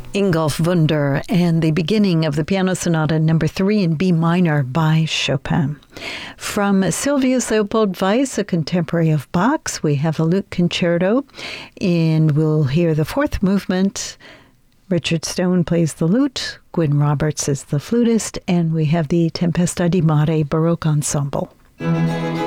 Ingolf Wunder and the beginning of the Piano Sonata No. 3 in B minor by Chopin. From Sylvius Leopold Weiss, a contemporary of Bach's, we have a lute concerto, and we'll hear the fourth movement. Richard Stone plays the lute, Gwyn Roberts is the flutist, and we have the Tempesta di Mare Baroque Ensemble.